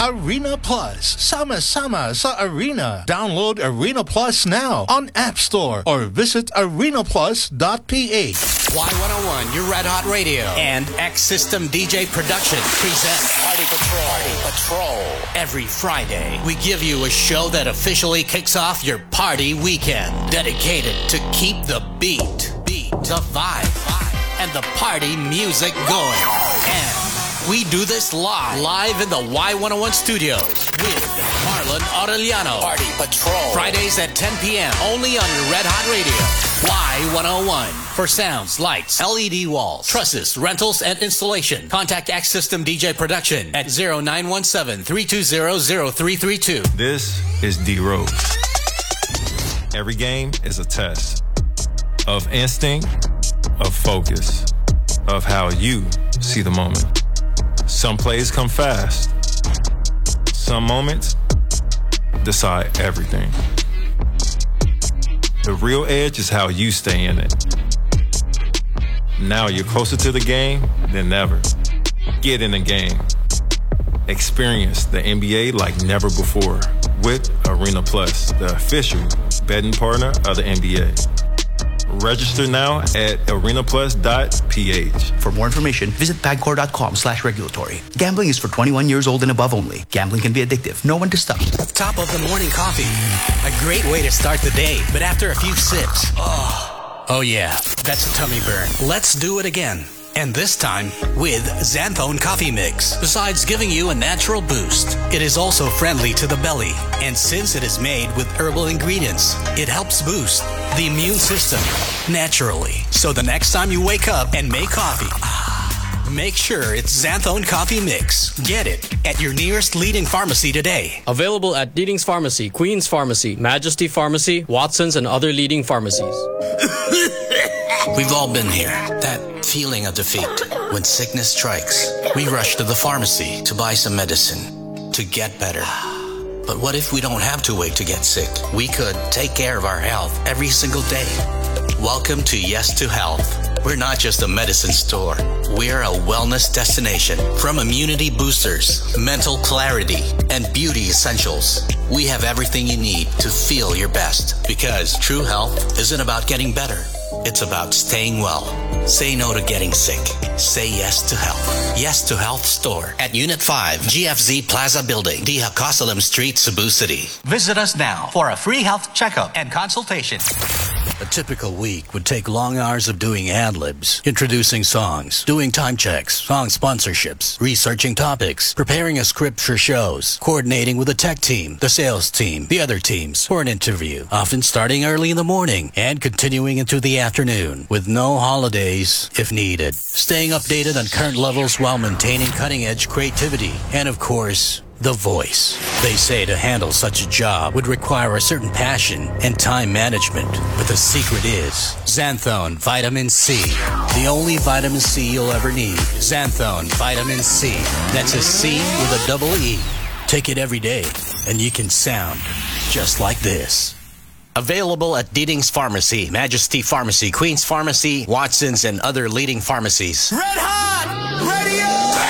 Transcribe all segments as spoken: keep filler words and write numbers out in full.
Arena Plus. Sama-sama sa Arena. Download Arena Plus now on App Store or visit arena plus dot p h. Y one oh one, your Red Hot Radio, and X System D J Production present Party Patrol. Party Patrol. Every Friday, we give you a show that officially kicks off your party weekend. Dedicated to keep the beat, beat, the vibe, vibe, and the party music going. And we do this live, live in the Y one oh one studios with Marlon Aureliano. Party Patrol. Fridays at ten p.m. only on your Red Hot Radio. Y one oh one. For sounds, lights, L E D walls, trusses, rentals, and installation. Contact X System D J Production at zero nine one seven, three two zero, zero three three two. This is D-Rose. Every game is a test of instinct, of focus, of how you see the moment. Some plays come fast. Some moments decide everything. The real edge is how you stay in it. Now you're closer to the game than ever. Get in the game. Experience the N B A like never before with Arena Plus, the official betting partner of the N B A. Register now at arena plus dot p h. For more information, visit pagcor.com slash regulatory. Gambling is for twenty-one years old and above only. Gambling can be addictive. Know when to stop. Top of the morning coffee. A great way to start the day. But after a few sips, oh, oh yeah, that's a tummy burn. Let's do it again. And this time with Xanthone Coffee Mix. Besides giving you a natural boost, it is also friendly to the belly. And since it is made with herbal ingredients, it helps boost the immune system naturally. So the next time you wake up and make coffee, make sure it's Xanthone Coffee Mix. Get it at your nearest leading pharmacy today. Available at Leading's Pharmacy, Queen's Pharmacy, Majesty Pharmacy, Watson's, and other leading pharmacies. We've all been here. That feeling of defeat. When sickness strikes, we rush to the pharmacy to buy some medicine to get better. But what if we don't have to wait to get sick? We could take care of our health every single day. Welcome to Yes to Health. We're not just a medicine store. We're a wellness destination. From immunity boosters, mental clarity, and beauty essentials, we have everything you need to feel your best. Because true health isn't about getting better. It's about staying well. Say no to getting sick. Say yes to health. Yes to Health Store at Unit five, G F Z Plaza Building, D. Hacosalem Street, Cebu City. Visit us now for a free health checkup and consultation. A typical week would take long hours of doing ad-libs, introducing songs, doing time checks, song sponsorships, researching topics, preparing a script for shows, coordinating with the tech team, the sales team, the other teams for an interview, often starting early in the morning and continuing into the afternoon with no holidays if needed. Staying updated on current levels while maintaining cutting-edge creativity and, of course, the voice. They say to handle such a job would require a certain passion and time management. But the secret is Xanthone Vitamin C. The only vitamin C you'll ever need. Xanthone Vitamin C. That's a C with a double E. Take it every day and you can sound just like this. Available at Deeding's Pharmacy, Majesty Pharmacy, Queen's Pharmacy, Watson's, and other leading pharmacies. Red Hot Radio!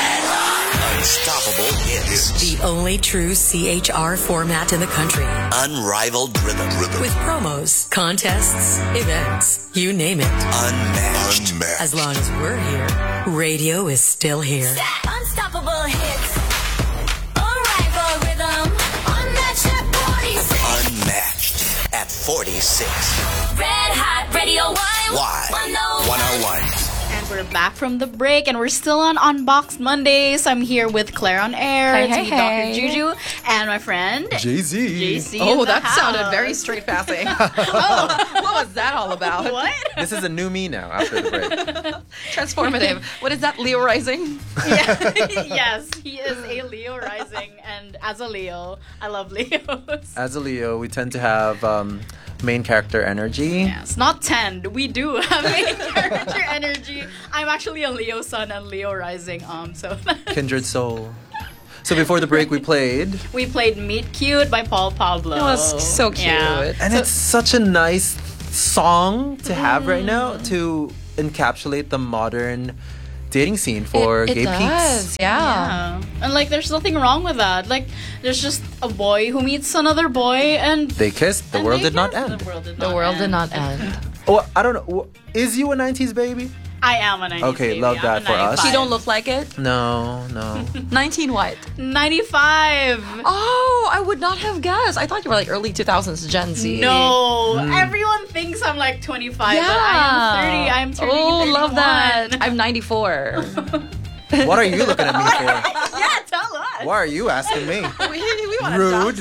Unstoppable hits. The only true C H R format in the country. Unrivaled rhythm. rhythm. With promos, contests, events, you name it. Unmatched. Unmatched. As long as we're here, radio is still here. Unstoppable hits. Unrivaled rhythm. Unmatched at forty-six. Unmatched at forty-six. Red Hot Radio Y one oh one. And we're back from the break, and we're still on Unboxed Mondays. I'm here with Claire on air, Hey, hey, to Doctor hey. Juju, and my friend Jay-Z. J C. in Oh, the that house. sounded very straight passing. oh, what was that all about? What? This is a new me now after the break. Transformative. What is that, Leo Rising? Yeah. Yes, he is a Leo rising, and as a Leo, I love Leos. As a Leo, we tend to have um, main character energy. Yes, not tend. We do have main character energy. I'm actually a Leo sun and Leo rising. Um, so Kindred soul. So before the break, we played. we played "Meet Cute" by Paul Pablo. It was so cute. Yeah. And So- it's such a nice song to have right now to encapsulate the modern dating scene for it, it gay does, peeps. Yeah. Yeah. And like there's nothing wrong with that. Like there's just a boy who meets another boy and They kissed. The and world they did not kiss. end. The world did The not world end. did not end. Oh, I don't know. Is you a nineties baby? I am a nineties Okay, baby. love I'm that a for us. ninety-five. She don't look like it. No, no. nineteen what? ninety-five. Oh, I would not have guessed. I thought you were like early two thousands Gen Z. No, Hmm. everyone thinks I'm like twenty-five, Yeah. but I am thirty. I'm turning Oh, thirty-one. love that. I'm ninety-four. What are you looking at me for? Yeah, tell us. Why are you asking me? we we want Rude.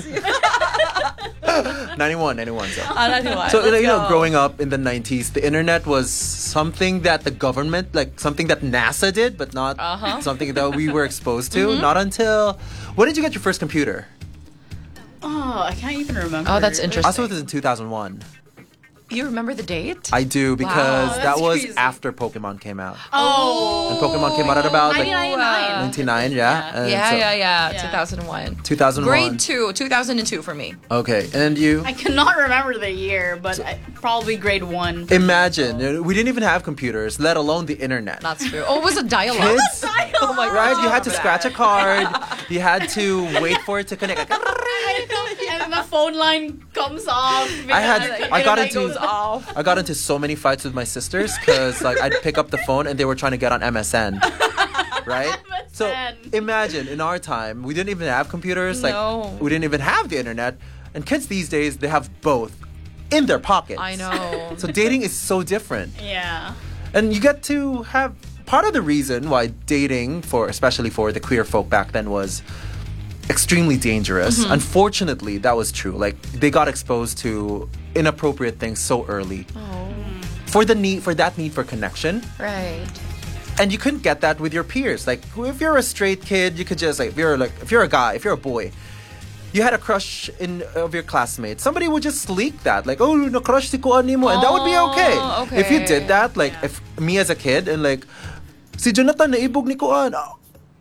ninety-one, ninety-one. So, to so you know, growing up in the nineties, the internet was something that the government, like something that NASA did, but not Uh-huh. something that we were exposed to. Not until. When did you get your first computer? Oh, I can't even remember. Oh, that's I interesting. saw this in two thousand one. You remember the date? I do because Wow, that that's was crazy. after Pokemon came out. Oh. And Pokemon came out at about like ninety-nine. ninety-nine, yeah. And yeah, so- yeah, yeah, Yeah. two thousand one. two thousand one. Grade two, two thousand two for me. Okay, and you I cannot remember the year, but I, probably grade one. imagine uh, we didn't even have computers, let alone the internet. That's true. Oh, it was a dialogue. Kids, Oh my god. right? You had to scratch a card. You had to wait for it to connect. Like, And the phone line comes off. I had, because I got it into, goes off. I got into so many fights with my sisters because like I'd pick up the phone and they were trying to get on M S N, right? So M S N. imagine in our time we didn't even have computers, like No. we didn't even have the internet, and kids these days they have both in their pockets. I know. So dating is so different. Yeah. And you get to have part of the reason why dating for especially for the queer folk back then was extremely dangerous. Mm-hmm. Unfortunately, that was true. Like they got exposed to inappropriate things so early. Oh. For the need for that need for connection. Right. And you couldn't get that with your peers. Like if you're a straight kid, you could just like if you're like if you're a guy, if you're a boy, you had a crush in of your classmates. Somebody would just leak that, like, oh, no crush si ko animo, and that would be okay. Oh, okay. If you did that, like, if me as a kid and like, si Jonathan naibog ni Kuan, oh.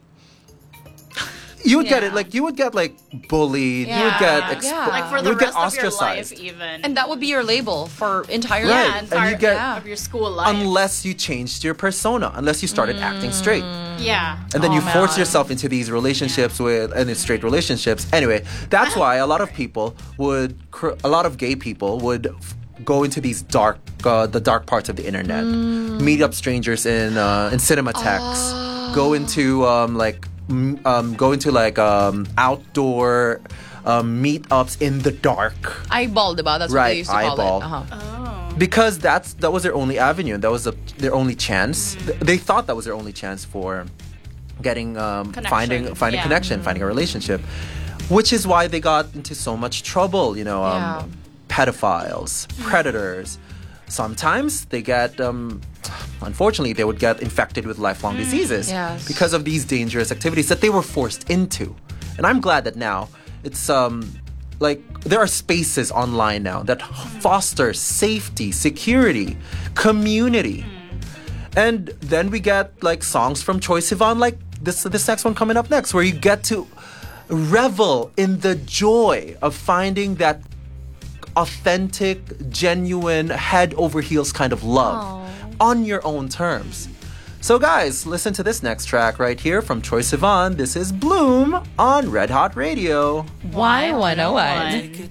You would get Yeah. it, like you would get like bullied. You would Yeah. get expo- Yeah. Like for you the would get rest of your ostracized. life, even. And that would be your label for entire Right. yeah, And entire you get- Yeah. of your school life. Unless you changed your persona, unless you started acting straight. yeah. And then you Oh, force man. yourself into these relationships with and in straight relationships. Anyway, that's why a lot of people would, cr- a lot of gay people would f- go into these dark, uh, the dark parts of the internet, meet up strangers in uh, in cinematheques, go into um, like m- um, go into like um, outdoor um, meetups in the dark. Eyeball, diba? That's what Right, they used to call eyeball. it. Uh-huh. Because that's that was their only avenue. That was the, their only chance. Th- They thought that was their only chance for getting um, Connection, finding finding yeah. connection, finding a relationship, which is why they got into so much trouble. You know, um, Yeah. pedophiles, predators. Sometimes they get. Um, Unfortunately, they would get infected with lifelong diseases yes. because of these dangerous activities that they were forced into. And I'm glad that now it's um, like there are spaces online now that foster safety, security, community. And then we get like songs from Troye Sivan, like this this next one coming up next, where you get to revel in the joy of finding that authentic, genuine, head over heels kind of love on your own terms. So guys, listen to this next track right here from Troye Sivan. This is Bloom on Red Hot Radio. Y one oh one.